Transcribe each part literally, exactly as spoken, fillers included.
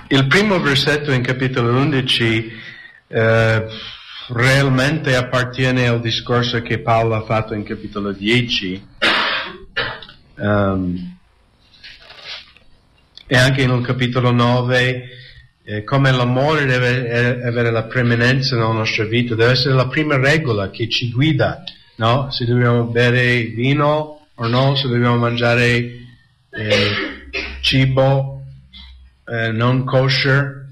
Il primo versetto in capitolo undici eh, realmente appartiene al discorso che Paolo ha fatto in capitolo dieci. Um, e anche nel capitolo nove, eh, come l'amore deve avere la preeminenza nella nostra vita, deve essere la prima regola che ci guida, no? Se dobbiamo bere vino o no, se dobbiamo mangiare eh, cibo eh, non kosher.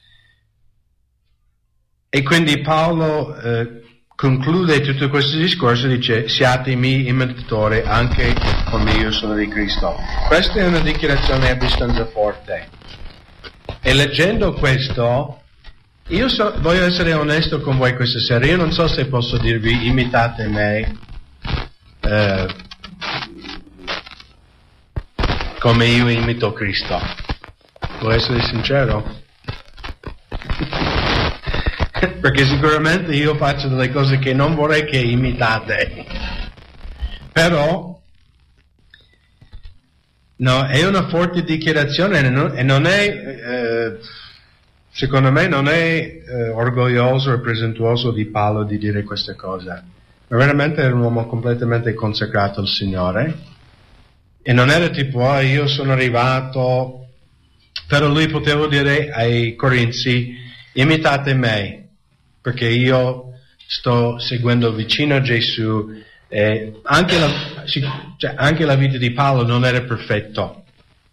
E quindi Paolo eh, conclude tutto questo discorso, dice: siate i miei imitatori anche come io sono di Cristo. Questa è una dichiarazione abbastanza forte. E leggendo questo, io so, voglio essere onesto con voi questa sera. Io non so se posso dirvi imitate me eh, come io imito Cristo. Devo essere sincero. Perché sicuramente io faccio delle cose che non vorrei che imitate. Però, no, è una forte dichiarazione e non è, eh, secondo me, non è eh, orgoglioso o presuntuoso di Paolo di dire queste cose. Ma veramente era un uomo completamente consacrato al Signore. E non era tipo, oh, io sono arrivato, però lui poteva dire ai Corinzi: imitate me, perché io sto seguendo vicino a Gesù. Eh, anche, la, cioè, anche la vita di Paolo non era perfetta,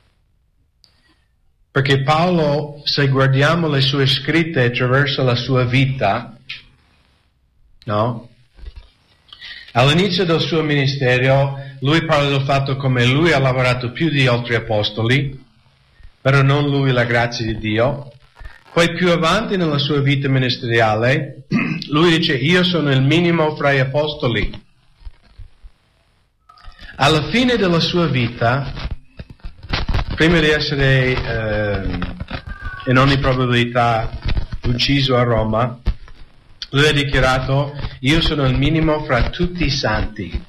perché Paolo, se guardiamo le sue scritte attraverso la sua vita, no? All'inizio del suo ministero lui parla del fatto come lui ha lavorato più di altri apostoli, però non lui, la grazia di Dio. Poi più avanti nella sua vita ministeriale, lui dice: io sono il minimo fra gli apostoli. Alla fine della sua vita, prima di essere eh, in ogni probabilità ucciso a Roma, lui ha dichiarato: io sono il minimo fra tutti i santi.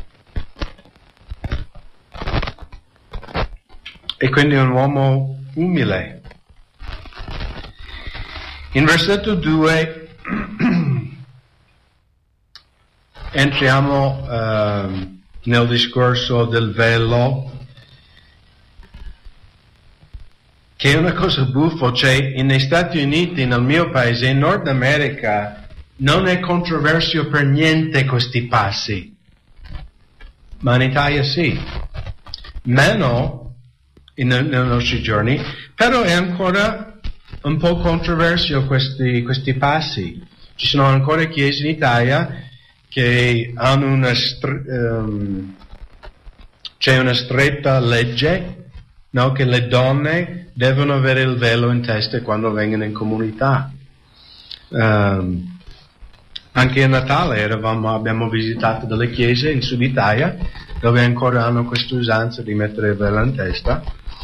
E quindi è un uomo umile. In versetto due entriamo uh, nel discorso del velo, che è una cosa buffa. Cioè, negli Stati Uniti, nel mio paese, in Nord America, non è controverso per niente questi passi, ma in Italia sì, meno in, nei nostri giorni, però è ancora un po' controverso questi, questi passi. Ci sono ancora chiese in Italia che hanno una stre- um, c'è una stretta legge, no, che le donne devono avere il velo in testa quando vengono in comunità. Um, anche a Natale eravamo, abbiamo visitato delle chiese in Sud Italia dove ancora hanno questa usanza di mettere il velo in testa.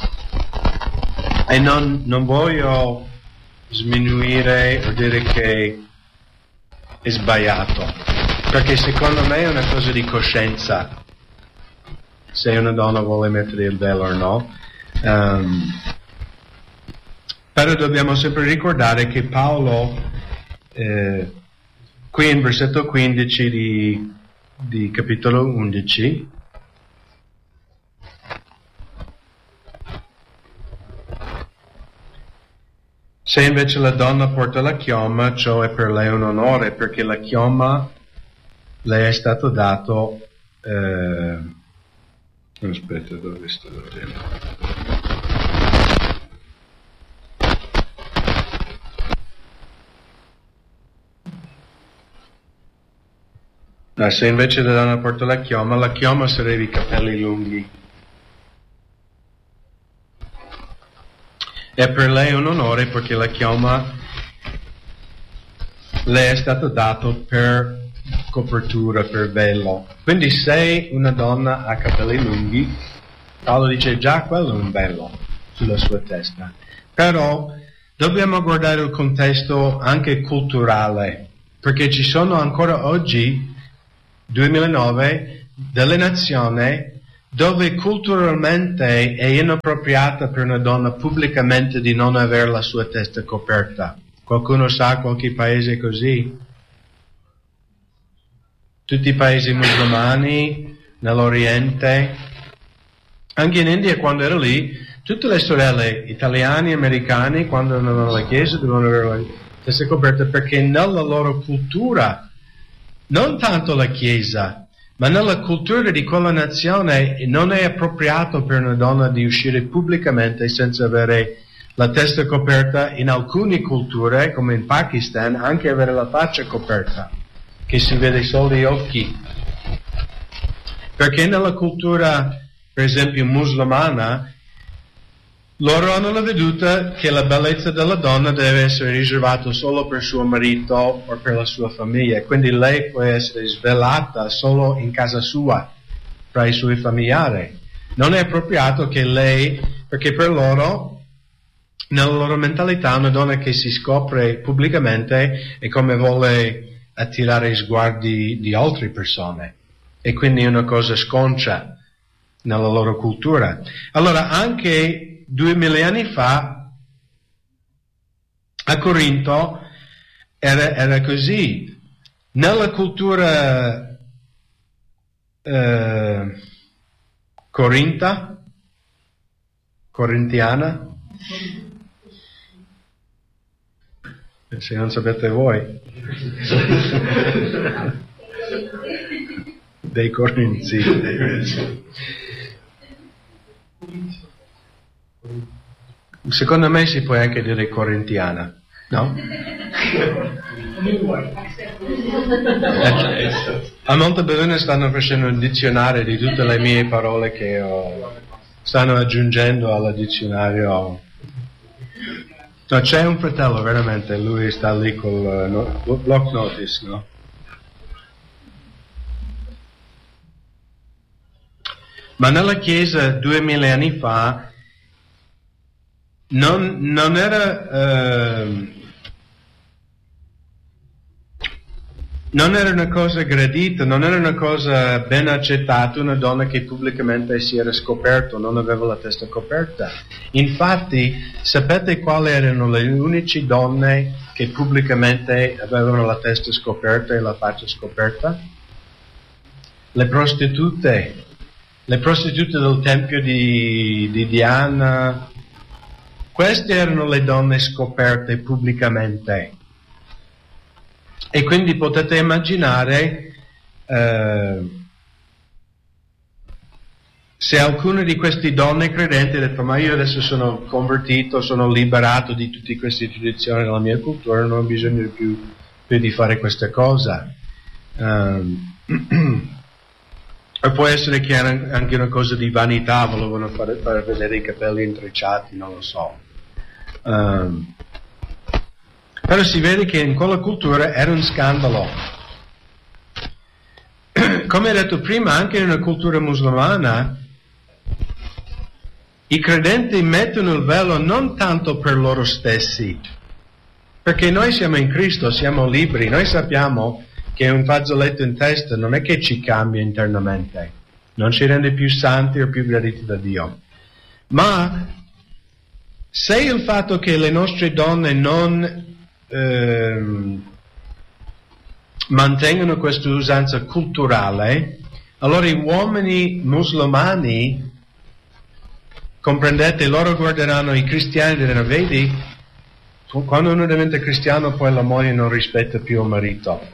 E non, non voglio sminuire o dire che è sbagliato, perché secondo me è una cosa di coscienza se una donna vuole mettere il velo o no. Um, però dobbiamo sempre ricordare che Paolo, eh, qui in versetto quindici di, di capitolo undici, se invece la donna porta la chioma, ciò è per lei un onore, perché la chioma le è stato dato. Eh, aspetta, dove sto vedendo? No, se invece la donna porta la chioma, la chioma sarebbe i capelli lunghi. È per lei un onore perché la chioma le è stato dato per copertura, per velo. Quindi se una donna ha capelli lunghi, Paolo dice già quello è un velo sulla sua testa. Però dobbiamo guardare il contesto anche culturale, perché ci sono ancora oggi, duemilanove, delle nazioni dove culturalmente è inappropriata per una donna pubblicamente di non avere la sua testa coperta. Qualcuno sa qualche paese così? Tutti i paesi musulmani, nell'Oriente, anche in India quando ero lì, tutte le sorelle italiane e americane quando andavano alla chiesa dovevano avere la testa coperta perché nella loro cultura, non tanto la chiesa, ma nella cultura di quella nazione non è appropriato per una donna di uscire pubblicamente senza avere la testa coperta. In alcune culture, come in Pakistan, anche avere la faccia coperta, che si vede solo gli occhi. Perché nella cultura, per esempio, musulmana, loro hanno la veduta che la bellezza della donna deve essere riservata solo per suo marito o per la sua famiglia, quindi lei può essere svelata solo in casa sua, tra i suoi familiari. Non è appropriato che lei, perché per loro, nella loro mentalità, una donna che si scopre pubblicamente è come vuole attirare sguardi di altre persone, e quindi è una cosa sconcia nella loro cultura. Allora, anche duemila anni fa a Corinto era, era così. Nella cultura eh, corinta, corintiana, se non sapete voi, dei corinzi. Secondo me si può anche dire corintiana, no? A Montebelluna stanno facendo un dizionario di tutte le mie parole che ho, stanno aggiungendo al dizionario. No, c'è un fratello, veramente, lui sta lì col no, block notice, no? Ma nella chiesa duemila anni fa non, non era eh, non era una cosa gradita, non era una cosa ben accettata una donna che pubblicamente si era scoperta, non aveva la testa coperta. Infatti, sapete quali erano le uniche donne che pubblicamente avevano la testa scoperta e la faccia scoperta? Le prostitute. Le prostitute del tempio di, di Diana. Queste erano le donne scoperte pubblicamente. E quindi potete immaginare eh, se alcune di queste donne credenti ha detto: ma io adesso sono convertito, sono liberato di tutte queste tradizioni della mia cultura, non ho bisogno più, più di fare questa cosa. Um, e può essere che era anche una cosa di vanità, volevano fare, far vedere i capelli intrecciati, non lo so. Um, però si vede che in quella cultura era un scandalo. Come ho detto prima, anche in una cultura musulmana i credenti mettono il velo non tanto per loro stessi, perché noi siamo in Cristo, siamo liberi, noi sappiamo che un fazzoletto in testa non è che ci cambia internamente, non ci rende più santi o più graditi da Dio. Ma se il fatto che le nostre donne non ehm, mantengono questa usanza culturale, allora i uomini musulmani, comprendete, loro guarderanno i cristiani e diranno: vedi, quando uno diventa cristiano poi la moglie non rispetta più il marito.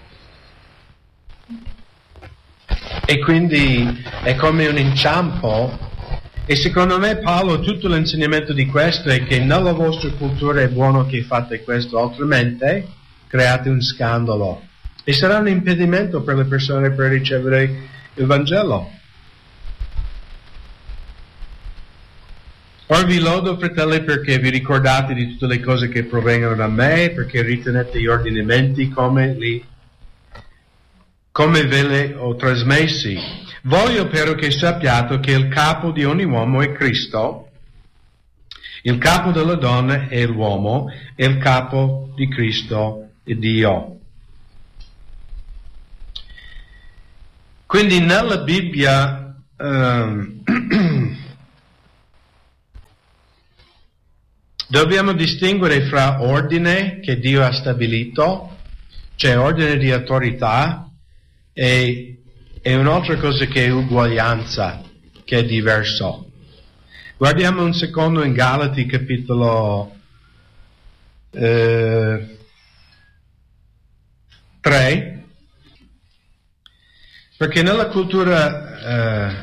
E quindi è come un inciampo. E secondo me, Paolo, tutto l'insegnamento di questo è che nella vostra cultura è buono che fate questo, altrimenti create un scandalo e sarà un impedimento per le persone per ricevere il Vangelo. Ora vi lodo, fratelli, perché vi ricordate di tutte le cose che provengono da me, perché ritenete gli ordinamenti come li come ve le ho trasmessi. Voglio però che sappiate che il capo di ogni uomo è Cristo, il capo della donna è l'uomo, e il capo di Cristo è Dio. Quindi nella Bibbia, um, Dobbiamo distinguere fra ordine che Dio ha stabilito, cioè ordine di autorità, e, e un'altra cosa che è uguaglianza, che è diverso. Guardiamo un secondo in Galati capitolo eh, tre, perché nella cultura eh,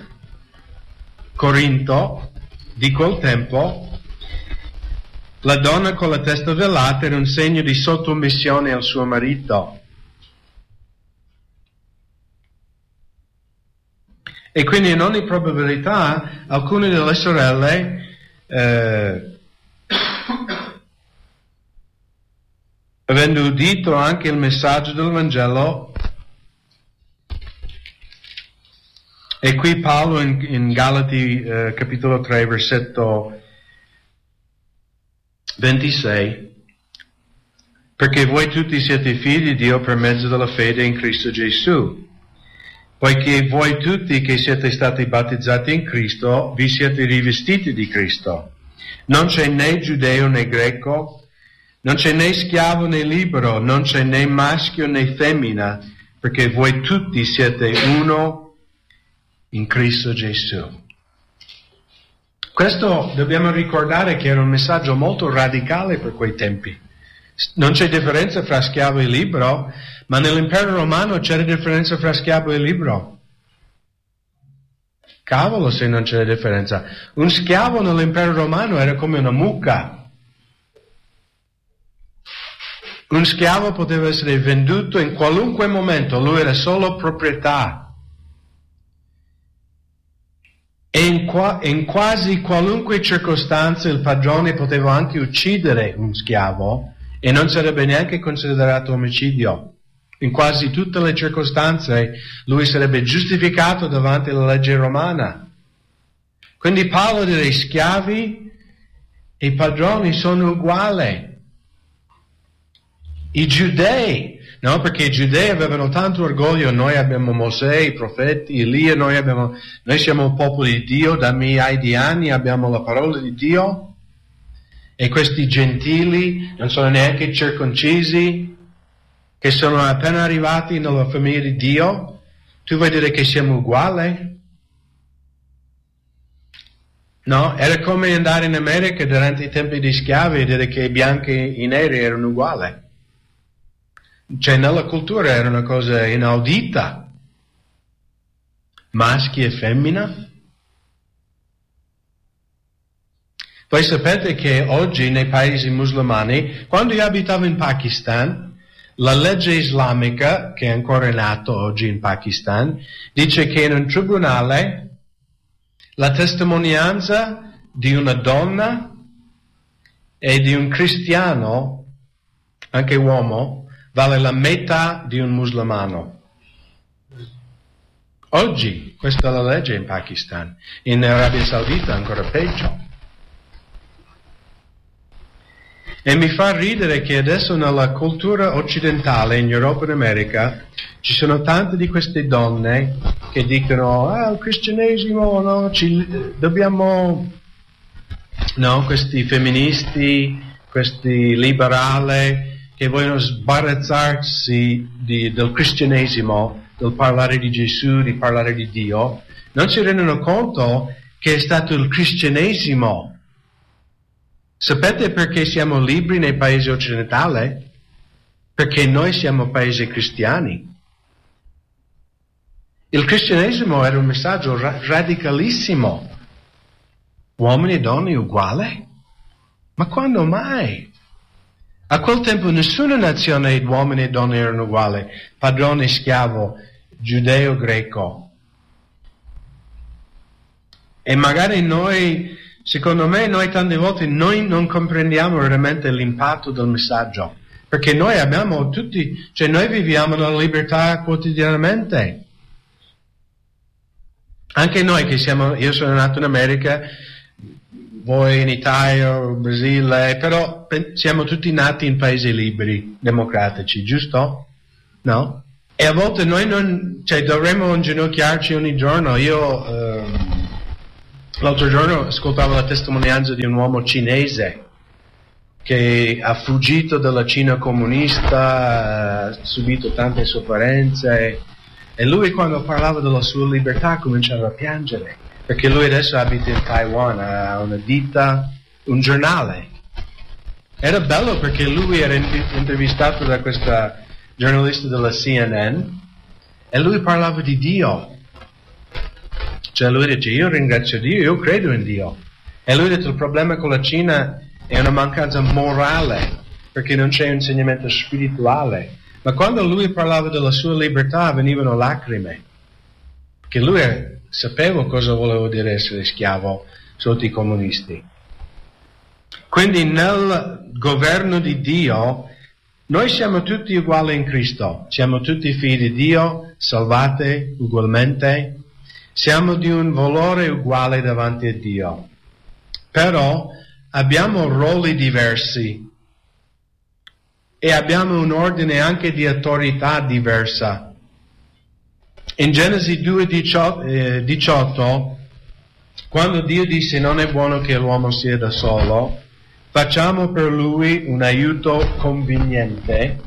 Corinto di quel tempo la donna con la testa velata era un segno di sottomissione al suo marito. E quindi in ogni probabilità alcune delle sorelle eh, avendo udito anche il messaggio del Vangelo, e qui Paolo in, in Galati eh, capitolo tre versetto ventisei, perché voi tutti siete figli di Dio per mezzo della fede in Cristo Gesù, poiché voi tutti che siete stati battezzati in Cristo vi siete rivestiti di Cristo. Non c'è né giudeo né greco, non c'è né schiavo né libero, non c'è né maschio né femmina, perché voi tutti siete uno in Cristo Gesù. Questo dobbiamo ricordare che era un messaggio molto radicale per quei tempi. Non c'è differenza fra schiavo e libero, ma nell'impero romano c'era differenza fra schiavo e libero. Cavolo se non c'era differenza. Un schiavo nell'impero romano era come una mucca. Un schiavo poteva essere venduto in qualunque momento, lui era solo proprietà. E in, qua, in quasi qualunque circostanza il padrone poteva anche uccidere un schiavo e non sarebbe neanche considerato omicidio. In quasi tutte le circostanze lui sarebbe giustificato davanti alla legge romana. Quindi Paolo dice schiavi e padroni sono uguali. I giudei, no? Perché i giudei avevano tanto orgoglio, noi abbiamo Mosè, i profeti, Elia, noi, abbiamo, noi siamo il popolo di Dio, da migliaia di anni abbiamo la parola di Dio, e questi gentili non sono neanche circoncisi, che sono appena arrivati nella famiglia di Dio. Tu vuoi dire che siamo uguali? No, era come andare in America durante i tempi di schiavi e dire che i bianchi e i neri erano uguali. Cioè nella cultura era una cosa inaudita. Maschi e femmina. Voi sapete che oggi nei paesi musulmani, quando io abitavo in Pakistan, la legge islamica, che è ancora in atto oggi in Pakistan, dice che in un tribunale la testimonianza di una donna e di un cristiano, anche uomo, vale la metà di un musulmano. Oggi, questa è la legge in Pakistan. In Arabia Saudita ancora peggio. E mi fa ridere che adesso nella cultura occidentale, in Europa e in America, ci sono tante di queste donne che dicono, ah, il cristianesimo, no, ci, dobbiamo, no, questi femministi, questi liberali, che vogliono sbarazzarsi di, del cristianesimo, del parlare di Gesù, di parlare di Dio, non si rendono conto che è stato il cristianesimo. Sapete perché siamo liberi nei paesi occidentali? Perché noi siamo paesi cristiani. Il cristianesimo era un messaggio ra- radicalissimo. Uomini e donne uguali? Ma quando mai? A quel tempo nessuna nazione di uomini e donne erano uguali, padrone e schiavo, giudeo greco. E magari noi, secondo me, noi tante volte noi non comprendiamo veramente l'impatto del messaggio, perché noi abbiamo tutti, cioè noi viviamo la libertà quotidianamente. Anche noi che siamo, io sono nato in America, voi in Italia o Brasile, però siamo tutti nati in paesi liberi, democratici, giusto? No? E a volte noi non, cioè dovremmo inginocchiarci ogni giorno. Io eh, l'altro giorno ascoltavo la testimonianza di un uomo cinese che ha fuggito dalla Cina comunista, ha subito tante sofferenze, e lui quando parlava della sua libertà cominciava a piangere, perché lui adesso abita in Taiwan, ha una ditta, un giornale. Era bello perché lui era intervistato da questa giornalista della C N N e lui parlava di Dio. Cioè lui dice, io ringrazio Dio, io credo in Dio. E lui ha detto, il problema con la Cina è una mancanza morale, perché non c'è insegnamento spirituale. Ma quando lui parlava della sua libertà venivano lacrime, perché lui sapeva cosa voleva dire essere schiavo sotto i comunisti. Quindi nel governo di Dio noi siamo tutti uguali in Cristo, siamo tutti figli di Dio, salvati ugualmente, siamo di un valore uguale davanti a Dio, però abbiamo ruoli diversi e abbiamo un ordine anche di autorità diversa. In Genesi due diciotto, quando Dio disse non è buono che l'uomo sia da solo, facciamo per lui un aiuto conveniente.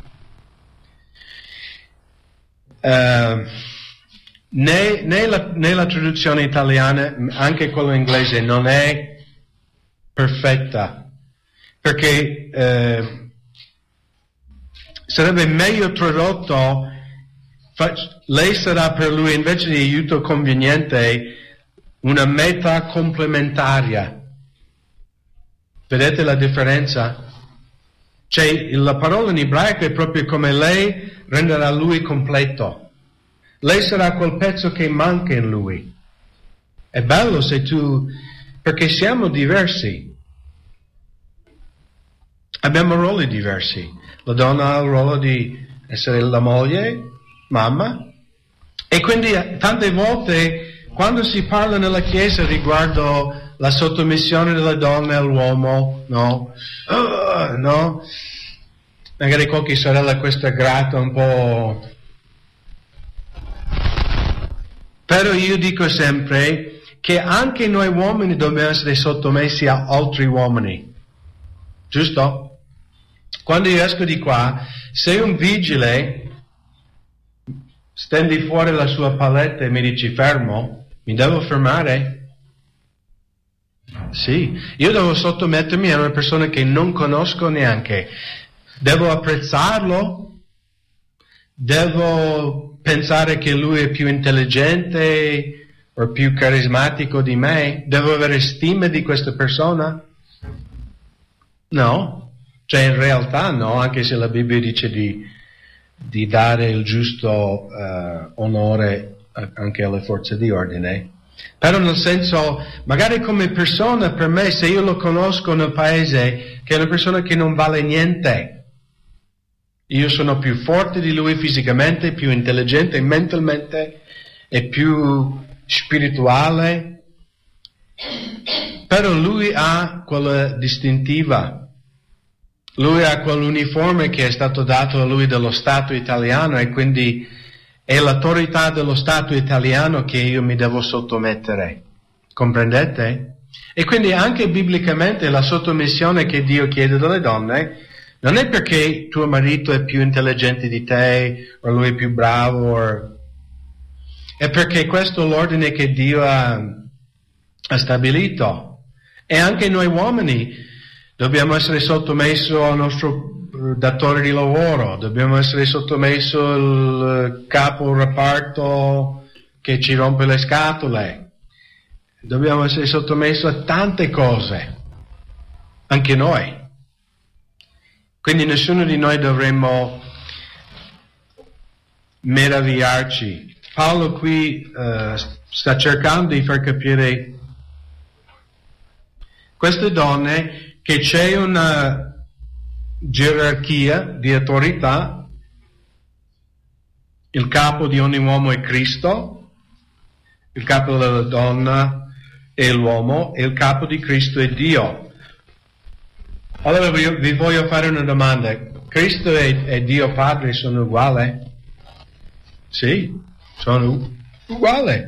Uh, né, né, la, né la traduzione italiana, anche quella inglese, non è perfetta, perché uh, sarebbe meglio tradotto, fa, lei sarà per lui invece di aiuto conveniente una meta complementaria. Vedete la differenza? Cioè, la parola in ebraico è proprio come lei renderà lui completo. Lei sarà quel pezzo che manca in lui. È bello se tu, perché siamo diversi. Abbiamo ruoli diversi. La donna ha il ruolo di essere la moglie, mamma. E quindi tante volte quando si parla nella Chiesa riguardo la sottomissione della donna all'uomo, no? Uh, no? Magari qualche sorella questa grata un po'. Però io dico sempre che anche noi uomini dobbiamo essere sottomessi a altri uomini. Giusto? Quando io esco di qua, se un vigile stendi fuori la sua paletta e mi dici fermo, mi devo fermare? Sì, io devo sottomettermi a una persona che non conosco neanche. Devo apprezzarlo? Devo pensare che lui è più intelligente o più carismatico di me? Devo avere stima di questa persona? No. Cioè in realtà no, anche se la Bibbia dice di, di dare il giusto uh, onore anche alle forze di ordine. Però nel senso, magari come persona, per me, se io lo conosco nel paese, che è una persona che non vale niente, io sono più forte di lui fisicamente, più intelligente mentalmente e più spirituale, però lui ha quella distintiva, lui ha quell'uniforme che è stato dato a lui dallo Stato italiano e quindi è l'autorità dello Stato italiano che io mi devo sottomettere, comprendete? E quindi anche biblicamente la sottomissione che Dio chiede dalle donne non è perché tuo marito è più intelligente di te o lui è più bravo, o... è perché questo è l'ordine che Dio ha, ha stabilito. E anche noi uomini dobbiamo essere sottomessi al nostro datore di lavoro, dobbiamo essere sottomessi al capo reparto che ci rompe le scatole, dobbiamo essere sottomessi a tante cose, anche noi. Quindi nessuno di noi dovremmo meravigliarci. Paolo qui uh, sta cercando di far capire queste donne che c'è una gerarchia di autorità, il capo di ogni uomo è Cristo, il capo della donna è l'uomo e il capo di Cristo è Dio. Allora vi, vi voglio fare una domanda: Cristo e, e Dio Padre sono uguali? Sì, sono uguali.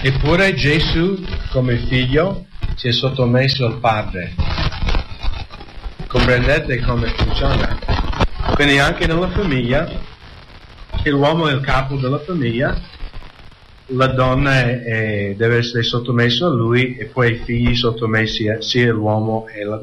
Eppure Gesù come figlio si è sottomesso al Padre. Comprendete come funziona? Quindi anche nella famiglia, l'uomo è il capo della famiglia, la donna è, è, deve essere sottomessa a lui e poi i figli sottomessi a sia l'uomo e la donna.